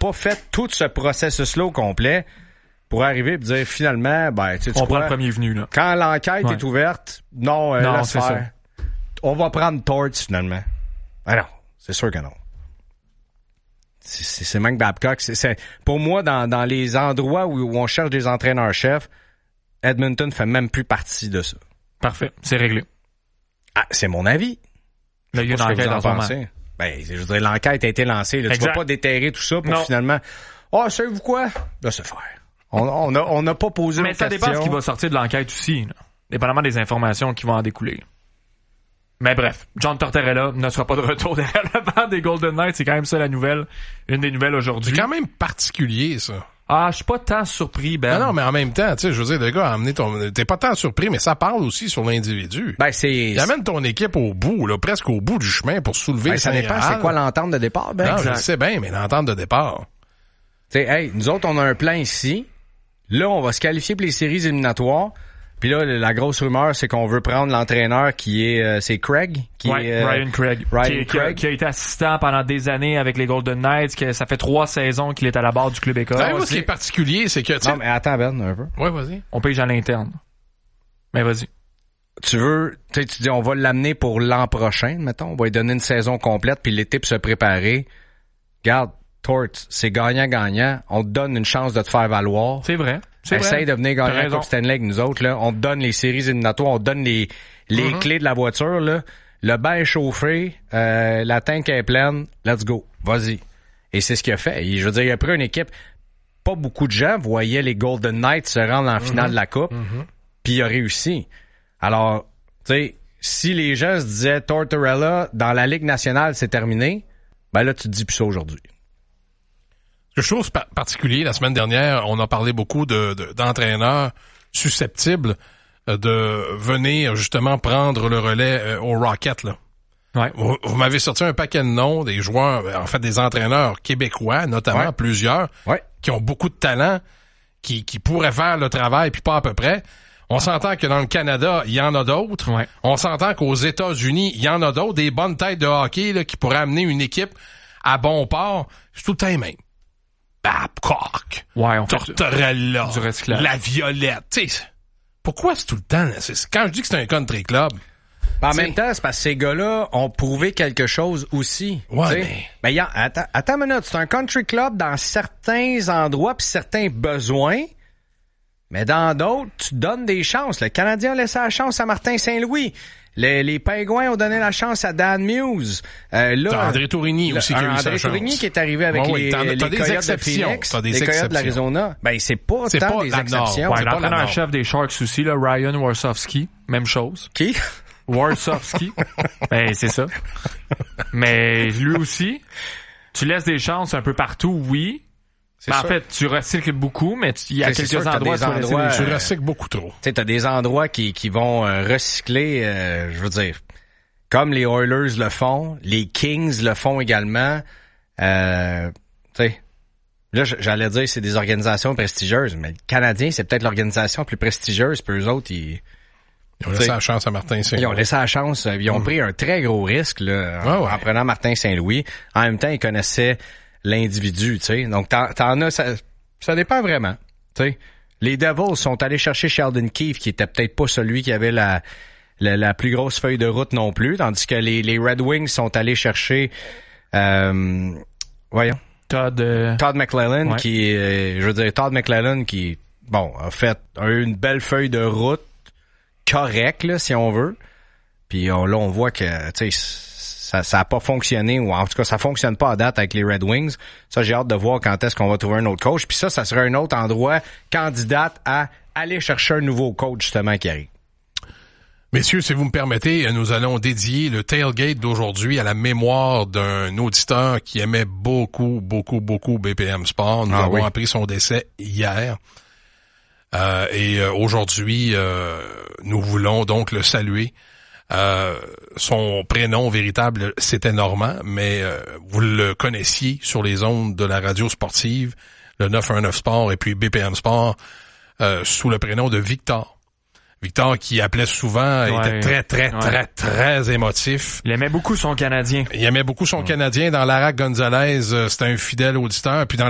pas fait tout ce processus-là au complet pour arriver et dire finalement, on prend le premier venu, là. Quand l'enquête est ouverte, non, laisse c'est faire. Ça. On va prendre Torts, finalement. Ah non, c'est sûr que non. C'est Mike Babcock. C'est pour moi, dans les endroits où on cherche des entraîneurs-chefs, Edmonton fait même plus partie de ça. Parfait, c'est réglé. Ah, c'est mon avis. Là, il y a une enquête en ce moment. Je veux dire, l'enquête a été lancée. Là, tu vas pas déterrer tout ça pour finalement... savez-vous quoi? Laissez faire. On n'a pas posé de question. Mais ça dépend ce qui va sortir de l'enquête aussi, là. Dépendamment des informations qui vont en découler. Mais bref, John Tortorella ne sera pas de retour derrière le banc des Golden Knights. C'est quand même ça la nouvelle. Une des nouvelles aujourd'hui. C'est quand même particulier, ça. Ah, je suis pas tant surpris, Ben. Non, mais en même temps, tu sais, je veux dire, le gars a amené t'es pas tant surpris, mais ça parle aussi sur l'individu. Il amène ton équipe au bout, là, presque au bout du chemin pour soulever ça dépend, c'est quoi l'entente de départ, Ben? Non, je sais bien, mais l'entente de départ. Tu sais, nous autres, on a un plan ici. Là, on va se qualifier pour les séries éliminatoires. Puis là, la grosse rumeur, c'est qu'on veut prendre l'entraîneur qui est... c'est Craig? Ryan Craig. Qui a été assistant pendant des années avec les Golden Knights, que ça fait 3 saisons qu'il est à la barre du club école. Moi, ce qui est particulier, c'est que... Non, mais attends, Ben, un peu. Ouais, vas-y. On pige à l'interne. Mais vas-y. Tu dis, on va l'amener pour l'an prochain, mettons. On va lui donner une saison complète, puis l'été pour se préparer. Regarde, Torts, c'est gagnant-gagnant. On te donne une chance de te faire valoir. C'est vrai. Essaye de venir gagner la Coupe Stanley avec nous autres, là. On te donne les séries éliminatoires, on te donne les clés de la voiture, là. Le bain est chauffé, la tank est pleine, let's go. Vas-y. Et c'est ce qu'il a fait. Je veux dire, il a pris une équipe, pas beaucoup de gens voyaient les Golden Knights se rendre en finale de la Coupe, puis il a réussi. Alors, tu sais, si les gens se disaient Tortorella, dans la Ligue nationale, c'est terminé, ben là, tu te dis plus ça aujourd'hui. Quelque chose particulier, la semaine dernière, on a parlé beaucoup d'entraîneurs susceptibles de venir justement prendre le relais au Rocket, là. Ouais. Vous m'avez sorti un paquet de noms des joueurs, en fait des entraîneurs québécois, notamment plusieurs, qui ont beaucoup de talent, qui pourraient faire le travail, puis pas à peu près. On s'entend que dans le Canada, il y en a d'autres. Ouais. On s'entend qu'aux États-Unis, il y en a d'autres, des bonnes têtes de hockey là, qui pourraient amener une équipe à bon port. C'est tout le temps les mêmes. Babcock, Tortorella, du recyclage. La Violette. T'sais, pourquoi c'est tout le temps? Là? Quand je dis que c'est un country club... En même temps, c'est parce que ces gars-là ont prouvé quelque chose aussi. Ouais, mais... attends une minute. C'est un country club dans certains endroits puis certains besoins, mais dans d'autres, tu donnes des chances. Le Canadien a laissé la chance à Martin Saint-Louis. Les Pingouins ont donné la chance à Dan Muse. T'as André Tourigny aussi qui a eu sa chance. André Tourigny qui est arrivé avec les Coyotes de Phoenix, les Coyotes de l'Arizona. Ben, c'est pas tant des exceptions. Ouais, l'entraîneur-chef des Sharks aussi, là, Ryan Warsofsky, même chose. Qui? Warsofsky. Ben, c'est ça. Mais lui aussi, tu laisses des chances un peu partout, oui. Ben, en fait, tu recycles beaucoup, mais il y a quelques endroits où tu recycles beaucoup trop. Tu sais, t'as des endroits qui vont recycler, je veux dire, comme les Oilers le font, les Kings le font également. Tu sais, là, j'allais dire c'est des organisations prestigieuses, mais le Canadien, c'est peut-être l'organisation plus prestigieuse, puis eux autres, ils ont laissé la chance à Martin Saint-Louis. Ils ont laissé la chance, ils ont pris un très gros risque là, en prenant Martin Saint-Louis. En même temps, ils connaissaient l'individu, tu sais. Donc, t'en as, ça dépend vraiment, tu sais. Les Devils sont allés chercher Sheldon Keefe, qui était peut-être pas celui qui avait la plus grosse feuille de route non plus, tandis que les Red Wings sont allés chercher, Todd McLellan, Todd McLellan qui, a fait une belle feuille de route correcte, là, si on veut. Puis là, on voit que, tu sais, ça a pas fonctionné, ou en tout cas, ça fonctionne pas à date avec les Red Wings. Ça, j'ai hâte de voir quand est-ce qu'on va trouver un autre coach. Puis ça serait un autre endroit candidate à aller chercher un nouveau coach, justement, qui arrive. Messieurs, si vous me permettez, nous allons dédier le tailgate d'aujourd'hui à la mémoire d'un auditeur qui aimait beaucoup, beaucoup, beaucoup BPM Sport. Nous avons appris son décès hier. Et aujourd'hui, nous voulons donc le saluer. Son prénom véritable, c'était Normand, mais vous le connaissiez sur les ondes de la radio sportive, le 919 Sport et puis BPM Sport, sous le prénom de Victor. Victor qui appelait souvent, était très émotif. Il aimait beaucoup son Canadien. Dans Lara Gonzalez, c'était un fidèle auditeur. Puis dans